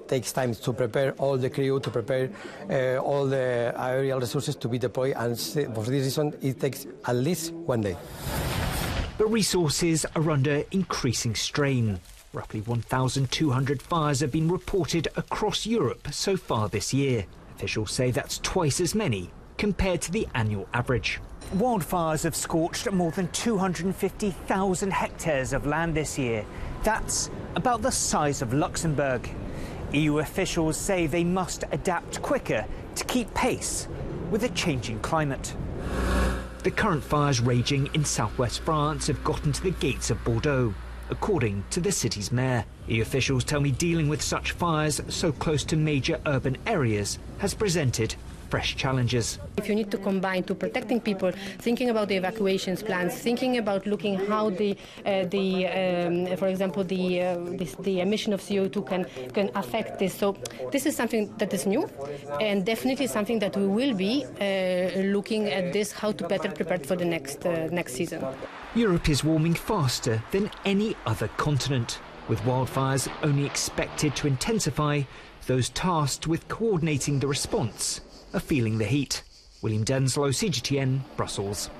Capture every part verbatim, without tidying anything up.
takes time to prepare all the crew, to prepare uh, all the aerial resources to be deployed, and for this reason it takes at least one day. But resources are under increasing strain. Roughly one thousand two hundred fires have been reported across Europe so far this year. Officials say that's twice as many compared to the annual average. Wildfires have scorched more than two hundred fifty thousand hectares of land this year. That's about the size of Luxembourg. E U officials say they must adapt quicker to keep pace with a changing climate. The current fires raging in southwest France have gotten to the gates of Bordeaux, according to the city's mayor. E U officials tell me dealing with such fires so close to major urban areas has presented fresh challenges. If you need to combine to protecting people, thinking about the evacuations plans, thinking about looking how the, uh, the um, for example, the, uh, this, the emission of C O two can, can affect this. So this is something that is new, and definitely something that we will be uh, looking at this, how to better prepare for the next, uh, next season. Europe is warming faster than any other continent, with wildfires only expected to intensify. Those tasked with coordinating the response are feeling the heat. William Denslow, C G T N, Brussels.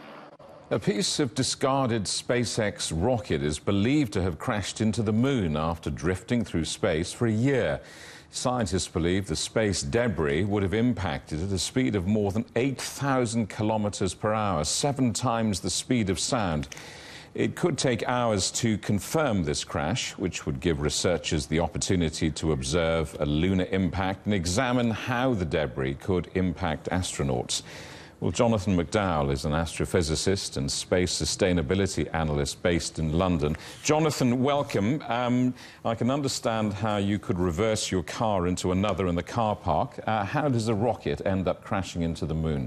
A piece of discarded SpaceX rocket is believed to have crashed into the moon after drifting through space for a year. Scientists believe the space debris would have impacted at a speed of more than eight thousand kilometers per hour, seven times the speed of sound. It could take hours to confirm this crash, which would give researchers the opportunity to observe a lunar impact and examine how the debris could impact astronauts. Well, Jonathan McDowell is an astrophysicist and space sustainability analyst based in London. Jonathan, welcome. Um, I can understand how you could reverse your car into another in the car park. Uh, how does a rocket end up crashing into the moon?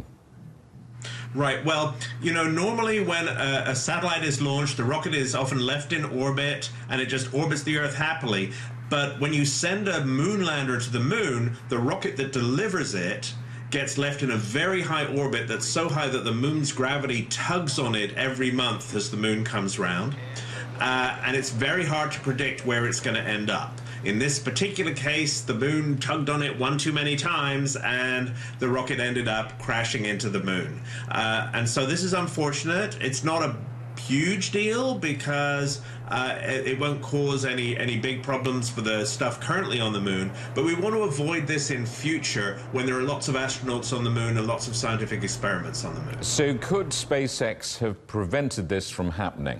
Right, well, you know, normally when a, a satellite is launched, the rocket is often left in orbit and it just orbits the Earth happily. But when you send a moon lander to the moon, the rocket that delivers it gets left in a very high orbit that's so high that the moon's gravity tugs on it every month as the moon comes round. Uh, and it's very hard to predict where it's going to end up. In this particular case, the moon tugged on it one too many times and the rocket ended up crashing into the moon. Uh, and so this is unfortunate. It's not a huge deal because uh, it, it won't cause any, any big problems for the stuff currently on the moon. But we want to avoid this in future when there are lots of astronauts on the moon and lots of scientific experiments on the moon. So could SpaceX have prevented this from happening?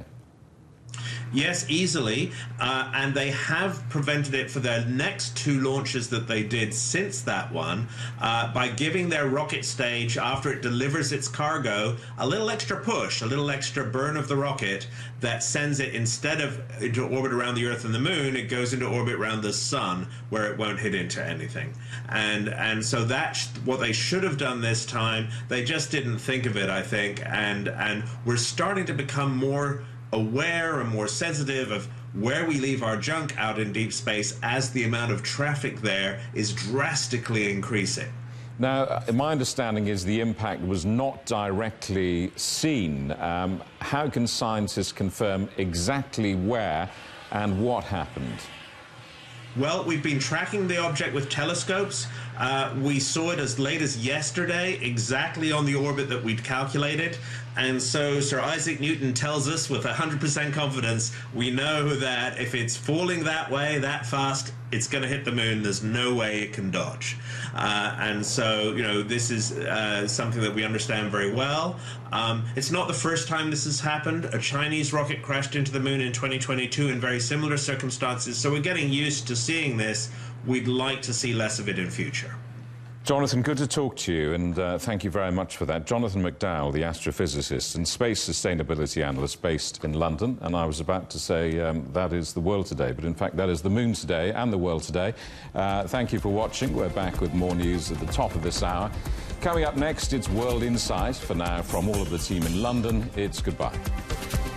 Yes, easily, uh, and they have prevented it for their next two launches that they did since that one uh, by giving their rocket stage, after it delivers its cargo, a little extra push, a little extra burn of the rocket that sends it, instead of into orbit around the Earth and the Moon, it goes into orbit around the Sun, where it won't hit into anything. And and so that's what they should have done this time. They just didn't think of it, I think, and and we're starting to become more aware and more sensitive of where we leave our junk out in deep space as the amount of traffic there is drastically increasing. Now, my understanding is the impact was not directly seen. Um, how can scientists confirm exactly where and what happened? Well, we've been tracking the object with telescopes. Uh, we saw it as late as yesterday, exactly on the orbit that we'd calculated. And so Sir Isaac Newton tells us with one hundred percent confidence, we know that if it's falling that way, that fast, it's going to hit the moon. There's no way it can dodge. Uh, and so, you know, this is uh, something that we understand very well. Um, it's not the first time this has happened. A Chinese rocket crashed into the moon in twenty twenty-two in very similar circumstances. So we're getting used to seeing this. We'd like to see less of it in future. Jonathan, good to talk to you, and uh, thank you very much for that. Jonathan McDowell, the astrophysicist and space sustainability analyst based in London. And I was about to say um, that is the world today, but in fact that is the moon today and the world today. Uh, thank you for watching. We're back with more news at the top of this hour. Coming up next, it's World Insight. For now, from all of the team in London, it's goodbye.